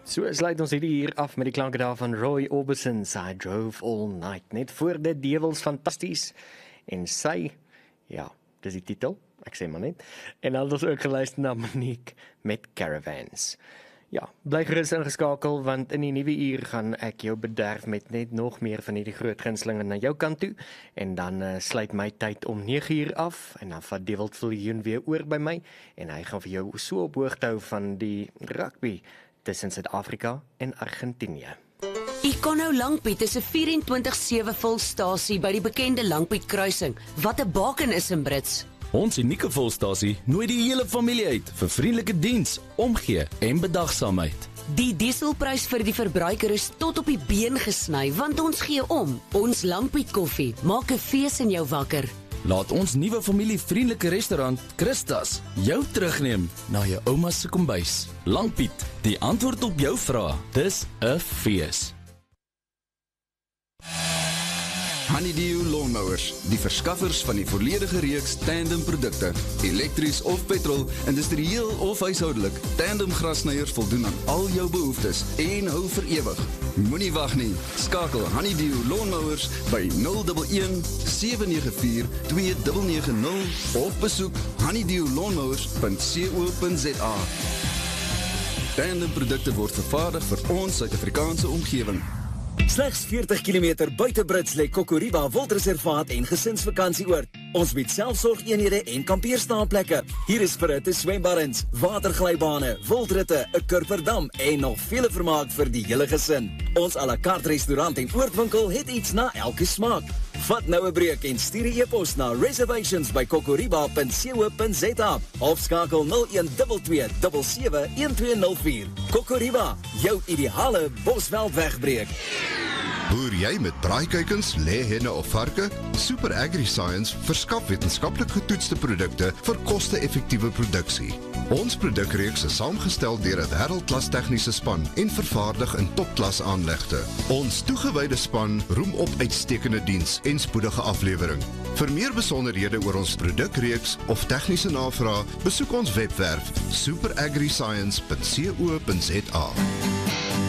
So sluit ons hierdie hier af met die klanke daar van Roy Orbison's I Drove All Night. Net voor die dewels fantasties. En sy, ja, dis die titel, ek sê maar net. En dan het ons ook geluister na Monique met Caravans. Ja, bly gerus ingeskakel, want in die nuwe uur gaan ek jou bederf met net nog meer van hierdie groot gunstelinge na jou kant toe. En dan sluit my tyd om 9 uur af, en dan vat Dewald Viljoen weer oor by my, en hy gaan vir jou so op hoogte hou van die rugby tussen Suid-Afrika en Argentinië. Econo Langpiet is 'n 24/7 volstasie by die bekende Langpiet kruising, wat 'n baken is in Brits. Ons unieke volstasie nooi die hele familie uit vir vriendelike diens, omgee en bedagsaamheid. Die dieselprys vir die verbruiker is tot op die been gesny, want ons gee om. Ons Langpiet koffie maak 'n fees in jou wakker. Laat ons nuwe familievriendelike restaurant Christas jou terugneem na jou ouma se kombuis. Langpiet, die antwoord op jou vrae. Dis 'n fees. Honeydew Lawnmowers, die verskaffers van die volledige reeks tandem produkte, elektries of petrol, industrieel of huishoudelik. Tandem grassnyers voldoen aan al jou behoeftes en hou vir ewig. Moenie wag nie, skakel Honeydew Lawnmowers by 011 794 2990 of besoek honeydewlawnmowers.co.za. Tandem produkte word vervaardig vir ons Suid-Afrikaanse omgewing. Slegs 40 km buite Brits lê Kokoriba Wildreservaat en gesinsvakantieoord. Ons bied selfsorgeenhede en kampeerstaanplekke. Hier is verhitte swembaddens, waterglybane, wildritte, 'n kurperdam en nog vele vermaak vir die hele gesin. Ons à la carte restaurant en oordwinkel het iets na elke smaak. Vat nou 'n breek en stuur 'n e-pos na reservations@kokoriba.co.za of skakel 0122 77 1204. Kokoriba, jou ideale Bosveld wegbreek. Boer jy met braaikuikens, lêhenne of varke? Super AgriScience verskaf wetenskaplik getoetste produkte vir koste-effektiewe produksie. Ons produkreeks is saamgestel deur 'n wêreldklas tegniese span en vervaardig in topklas aanlegte. Ons toegewyde span roem op uitstekende diens en spoedige aflewering. Vir meer besonderhede oor ons produkreeks of tegniese navrae, besoek ons webwerf superagriscience.co.za.